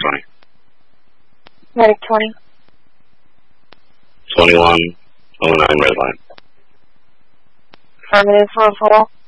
20. Medic 20. 2109 red line. Affirmative for a fall.